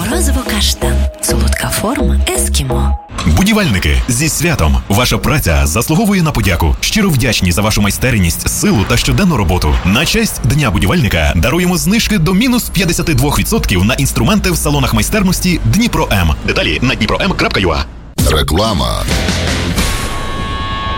Морозиво-каштан. Солодка форма ескімо. Будівельники, зі святом! Ваша праця заслуговує на подяку. Щиро вдячні за вашу майстерність, силу та щоденну роботу. На честь Дня будівельника даруємо знижки до мінус 52% на інструменти в салонах майстерності Дніпро М. Деталі на dniprom.ua. Реклама.